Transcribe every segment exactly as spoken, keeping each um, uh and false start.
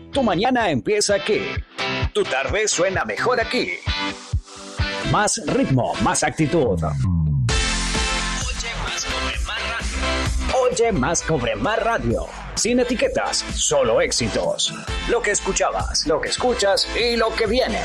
Tu mañana empieza aquí. Tu tarde suena mejor aquí. Más ritmo, más actitud. Oye más cobre más radio. Oye más cobre más radio. Sin etiquetas, solo éxitos. Lo que escuchabas, lo que escuchas y lo que viene.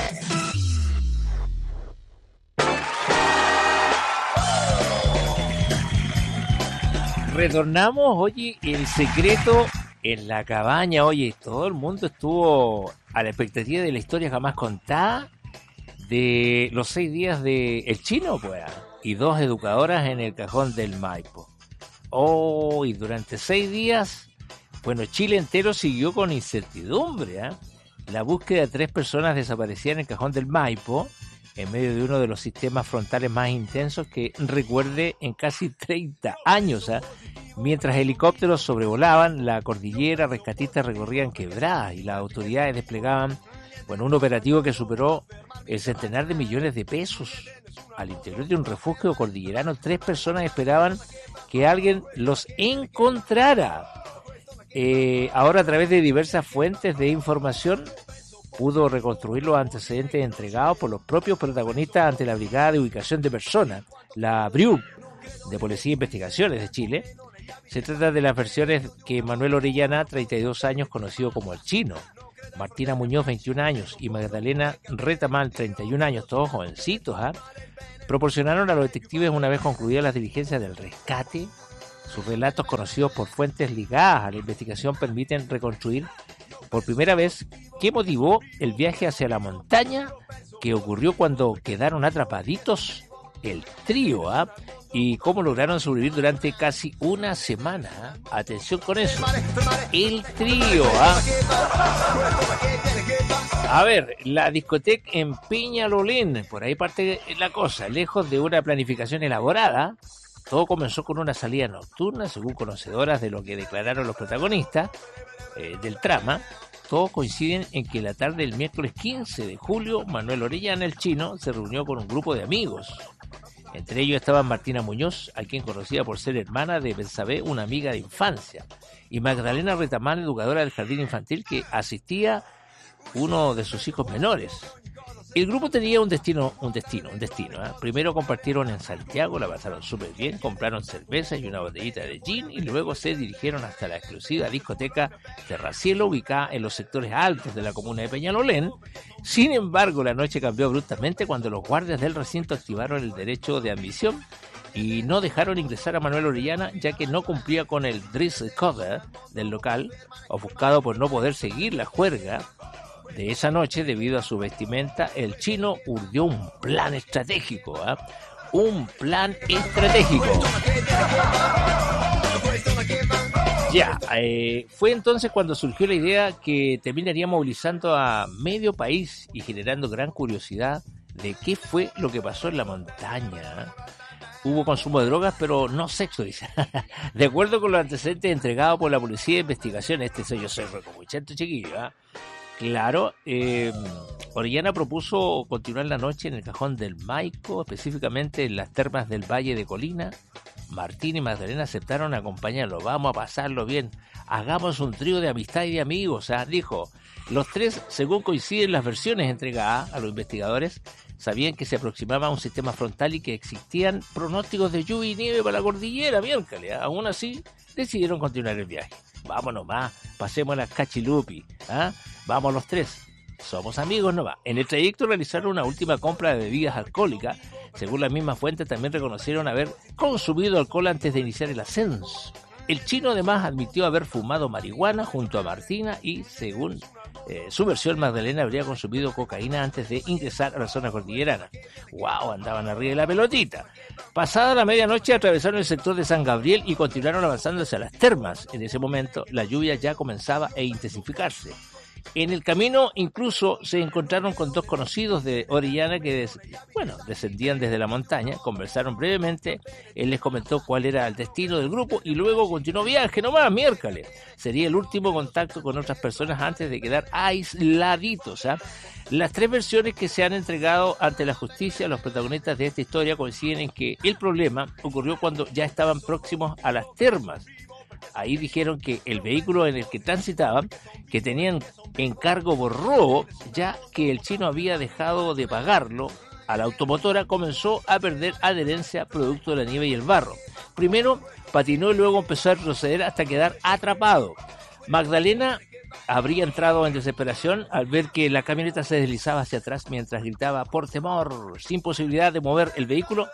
Retornamos, oye, el secreto en la cabaña. Oye, todo el mundo estuvo a la expectativa de la historia jamás contada de los seis días de El Chino, pues, y dos educadoras en el cajón del Maipo. Oh, y durante seis días, bueno, Chile entero siguió con incertidumbre, ¿eh? La búsqueda de tres personas desaparecidas en el cajón del Maipo, en medio de uno de los sistemas frontales más intensos que recuerde en casi treinta años, ¿eh? Mientras helicópteros sobrevolaban la cordillera, rescatistas recorrían quebradas y las autoridades desplegaban, bueno, un operativo que superó el centenar de millones de pesos. Al interior de un refugio cordillerano, tres personas esperaban que alguien los encontrara. Eh, ahora, a través de diversas fuentes de información, pudo reconstruir los antecedentes entregados por los propios protagonistas ante la Brigada de Ubicación de Personas, la B R I U, de Policía e Investigaciones de Chile. Se trata de las versiones que Manuel Orellana, treinta y dos años, conocido como El Chino, Martina Muñoz, veintiún años, y Magdalena Retamal, treinta y un años, todos jovencitos, ¿eh? proporcionaron a los detectives una vez concluidas las diligencias del rescate. Sus relatos, conocidos por fuentes ligadas a la investigación, permiten reconstruir por primera vez qué motivó el viaje hacia la montaña, que ocurrió cuando quedaron atrapaditos el trío, ¿ah? ¿eh? Y cómo lograron sobrevivir durante casi una semana. ¿eh? Atención con eso. El trío, ¿ah? ¿eh? A ver, la discoteca en Peñalolén, por ahí parte la cosa, lejos de una planificación elaborada. Todo comenzó con una salida nocturna, según conocedoras de lo que declararon los protagonistas eh, del trama. Todos coinciden en que la tarde del miércoles quince de julio, Manuel Orellana, el Chino, se reunió con un grupo de amigos. Entre ellos estaban Martina Muñoz, a quien conocía por ser hermana de Betsabé, una amiga de infancia, y Magdalena Retamal, educadora del jardín infantil que asistía uno de sus hijos menores. El grupo tenía un destino, un destino, un destino. ¿eh? Primero compartieron en Santiago, la pasaron súper bien, compraron cerveza y una botellita de gin y luego se dirigieron hasta la exclusiva discoteca Terracielo, ubicada en los sectores altos de la comuna de Peñalolén. Sin embargo, la noche cambió abruptamente cuando los guardias del recinto activaron el derecho de admisión y no dejaron ingresar a Manuel Orellana, ya que no cumplía con el dress code del local, ofuscado por no poder seguir la juerga de esa noche. Debido a su vestimenta, el Chino urdió un plan estratégico, ¿eh? Un plan estratégico. Ya, eh, fue entonces cuando surgió la idea que terminaría movilizando a medio país y generando gran curiosidad de qué fue lo que pasó en la montaña. ¿eh? Hubo consumo de drogas, pero no sexo, dice. De acuerdo con los antecedentes entregados por la Policía de Investigación, este soy yo soy recomuchento, chiquillo, ¿eh? Claro, eh, Orellana propuso continuar la noche en el cajón del Maipo, específicamente en las termas del Valle de Colina. Martín y Magdalena aceptaron acompañarlo. Vamos a pasarlo bien, hagamos un trío de amistad y de amigos, ¿eh? Dijo. Los tres, según coinciden las versiones entregadas a los investigadores, sabían que se aproximaba a un sistema frontal y que existían pronósticos de lluvia y nieve para la cordillera, miércoles. ¿eh? Aún así, decidieron continuar el viaje. Vámonos más, pasemos a la Cachilupi, ¿ah? Vamos los tres, somos amigos nomás. En el trayecto realizaron una última compra de bebidas alcohólicas. Según la misma fuente, también reconocieron haber consumido alcohol antes de iniciar el ascenso. El Chino además admitió haber fumado marihuana junto a Martina y, según eh, su versión, Magdalena habría consumido cocaína antes de ingresar a la zona cordillerana. ¡Wow! Andaban arriba de la pelotita. Pasada la medianoche atravesaron el sector de San Gabriel y continuaron avanzando hacia las termas. En ese momento la lluvia ya comenzaba a intensificarse. En el camino incluso se encontraron con dos conocidos de Orellana que, des, bueno, descendían desde la montaña, conversaron brevemente, él les comentó cuál era el destino del grupo y luego continuó viaje nomás, miércoles. Sería el último contacto con otras personas antes de quedar aisladitos. ¿eh? Las tres versiones que se han entregado ante la justicia, los protagonistas de esta historia coinciden en que el problema ocurrió cuando ya estaban próximos a las termas. Ahí dijeron que el vehículo en el que transitaban, que tenían encargo por robo, ya que el chino había dejado de pagarlo a la automotora, comenzó a perder adherencia producto de la nieve y el barro. Primero patinó y luego empezó a retroceder hasta quedar atrapado. Magdalena habría entrado en desesperación al ver que la camioneta se deslizaba hacia atrás mientras gritaba por temor, sin posibilidad de mover el vehículo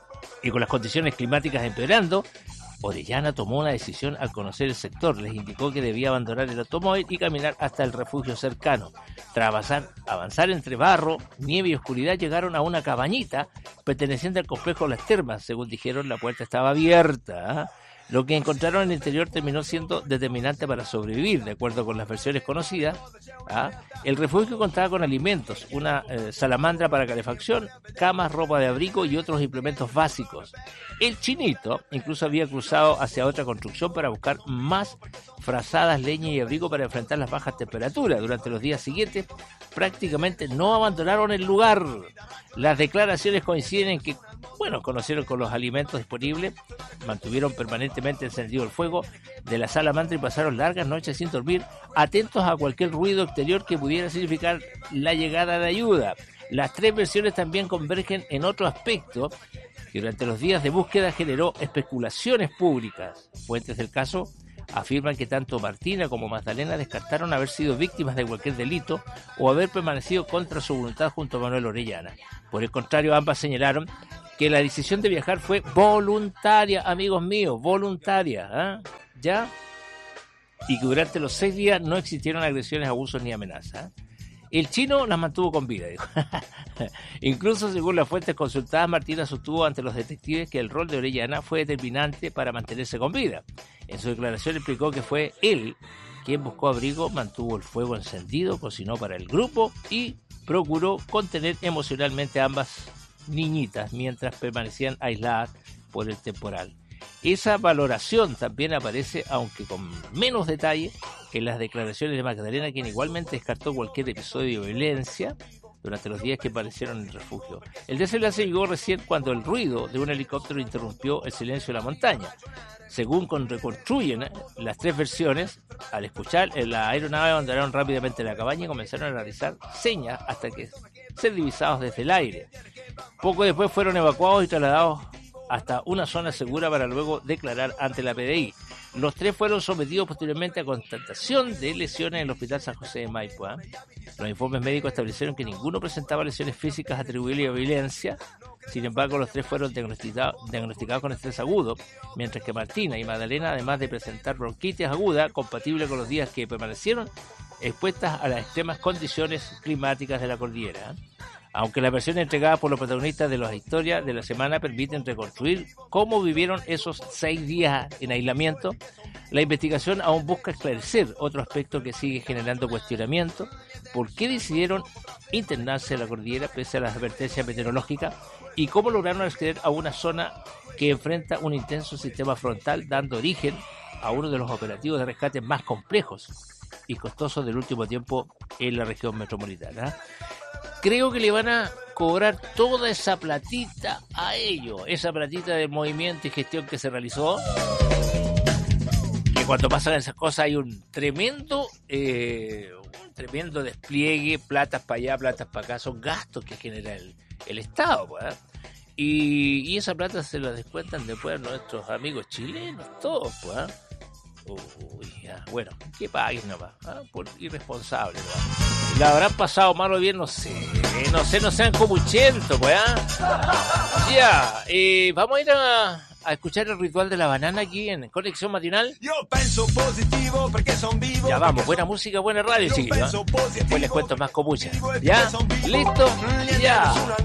y con las condiciones climáticas empeorando. Orellana tomó una decisión al conocer el sector. Les indicó que debía abandonar el automóvil y caminar hasta el refugio cercano. Tras avanzar, avanzar entre barro, nieve y oscuridad, llegaron a una cabañita perteneciente al complejo Las Termas. Según dijeron, la puerta estaba abierta, ¿eh? Lo que encontraron en el interior terminó siendo determinante para sobrevivir, de acuerdo con las versiones conocidas. ¿Ah? El refugio contaba con alimentos, una eh, salamandra para calefacción, camas, ropa de abrigo y otros implementos básicos. El chinito incluso había cruzado hacia otra construcción para buscar más frazadas, leña y abrigo para enfrentar las bajas temperaturas. Durante los días siguientes prácticamente no abandonaron el lugar. Las declaraciones coinciden en que, bueno, conocieron con los alimentos disponibles, mantuvieron permanentemente encendido el fuego de la salamandra y pasaron largas noches sin dormir, atentos a cualquier ruido exterior que pudiera significar la llegada de ayuda. Las tres versiones también convergen en otro aspecto que durante los días de búsqueda generó especulaciones públicas. Fuentes del caso afirman que tanto Martina como Magdalena descartaron haber sido víctimas de cualquier delito o haber permanecido contra su voluntad junto a Manuel Orellana. Por el contrario, ambas señalaron que la decisión de viajar fue voluntaria, amigos míos, voluntaria, ¿eh? ¿Ya? Y que durante los seis días no existieron agresiones, abusos ni amenazas. El chino las mantuvo con vida, dijo. Incluso, según las fuentes consultadas, Martina sostuvo ante los detectives que el rol de Orellana fue determinante para mantenerse con vida. En su declaración explicó que fue él quien buscó abrigo, mantuvo el fuego encendido, cocinó para el grupo y procuró contener emocionalmente a ambas niñitas mientras permanecían aisladas por el temporal. Esa valoración también aparece, aunque con menos detalle, en las declaraciones de Magdalena, quien igualmente descartó cualquier episodio de violencia durante los días que aparecieron en el refugio. El desenlace llegó recién cuando el ruido de un helicóptero interrumpió el silencio de la montaña. Según con reconstruyen ¿eh? las tres versiones, al escuchar la aeronave abandonaron rápidamente la cabaña y comenzaron a realizar señas hasta que ser divisados desde el aire. Poco después fueron evacuados y trasladados hasta una zona segura para luego declarar ante la P D I. Los tres fueron sometidos posteriormente a constatación de lesiones en el Hospital San José de Maipo. ¿eh? Los informes médicos establecieron que ninguno presentaba lesiones físicas atribuibles a violencia. Sin embargo, los tres fueron diagnosticados, diagnosticados con estrés agudo, mientras que Martina y Magdalena, además de presentar bronquitis aguda, compatible con los días que permanecieron expuestas a las extremas condiciones climáticas de la cordillera. ¿eh? Aunque las versiones entregadas por los protagonistas de las historias de la semana permiten reconstruir cómo vivieron esos seis días en aislamiento, la investigación aún busca esclarecer otro aspecto que sigue generando cuestionamiento: ¿por qué decidieron internarse en la cordillera pese a las advertencias meteorológicas? ¿Y cómo lograron acceder a una zona que enfrenta un intenso sistema frontal, dando origen a uno de los operativos de rescate más complejos y costosos del último tiempo en la región metropolitana? Creo que le van a cobrar toda esa platita a ellos, esa platita del movimiento y gestión que se realizó. Que cuando pasan esas cosas hay un tremendo, eh, un tremendo despliegue, platas para allá, platas para acá, son gastos que genera el, el Estado, pues, ¿eh? y, y esa plata se la descuentan después a nuestros amigos chilenos, todos, pues, ¿eh? Uy, ya. Bueno, que paguen nomás, ¿eh? Por irresponsable nomás. La habrán pasado mal o bien, no sé, no sé, no sean comuchentos, pues, ¿eh? Ya, eh, vamos a ir a, a escuchar el ritual de la banana aquí en Conexión Matinal. Yo pienso positivo porque son vivos. Ya vamos, buena música, buena radio, chiquillos, ¿eh? Después les cuento más comuchas. ¿Ya? ¿Listo? Ya.